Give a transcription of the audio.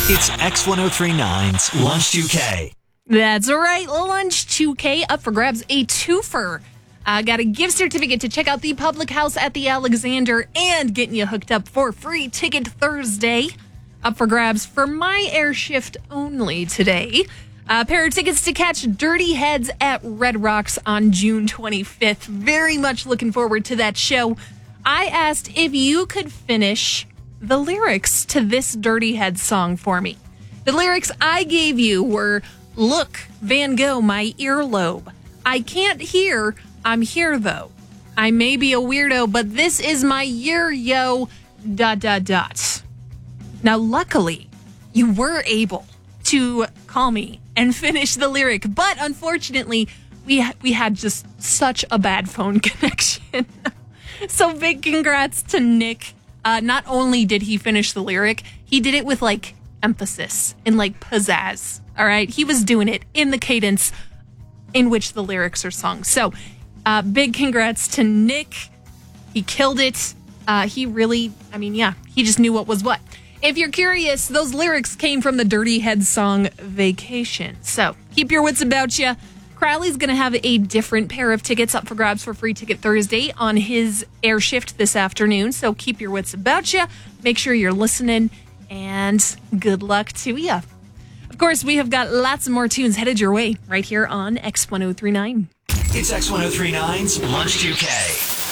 It's X1039's Lunch 2K. That's right. Lunch 2K up for grabs, a twofer. Got a gift certificate to check out the Public House at the Alexander and getting you hooked up for Free Ticket Thursday. Up for grabs for my air shift only today. A pair of tickets to catch Dirty Heads at Red Rocks on June 25th. Very much looking forward to that show. I asked if you could finish the lyrics to this Dirty Heads song for me. The lyrics I gave you were, "Look, Van Gogh, my earlobe. I can't hear, I'm here though. I may be a weirdo, but this is my year, yo, ... Now, luckily, you were able to call me and finish the lyric, but unfortunately, we had just such a bad phone connection. So big congrats to Nick. Not only did he finish the lyric, he did it with like emphasis and like pizzazz. All right, he was doing it in the cadence in which the lyrics are sung. So big congrats to Nick. He killed it. He really, he just knew what was what. If you're curious, those lyrics came from the Dirty Heads song Vacation. So keep your wits about you. Crowley's going to have a different pair of tickets up for grabs for Free Ticket Thursday on his air shift this afternoon. So keep your wits about you. Make sure you're listening, and good luck to you. Of course, we have got lots more tunes headed your way right here on X1039. It's X1039's Lunch 2K.